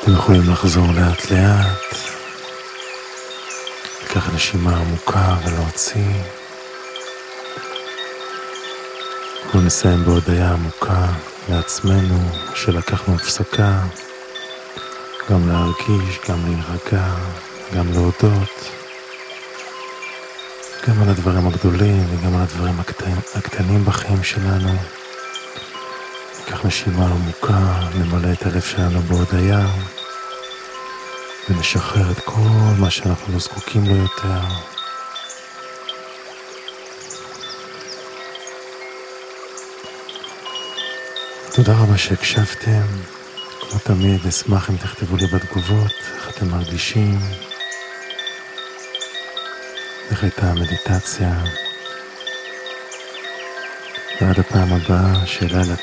אתם יכולים לחזור לאט לאט, לקחת נשימה עמוקה ולהוציא. אנחנו נסיים בהודיה עמוקה לעצמנו שלקחנו הפסקה, גם להרגיש, גם להירגע, גם להודות, גם על הדברים הגדולים וגם על הדברים הקטנים בחיים שלנו. ניקח נשימה עמוקה, נמלא את הלב שלנו בהודיה, ונשחרר את כל מה שאנחנו לא זקוקים לו יותר. תודה רבה שהקשבתם. כמו תמיד, אשמח אם תכתבו לי בתגובות איך אתם מרגישים, איך הייתה המדיטציה. ועד הפעם הבאה, שיהיה לילה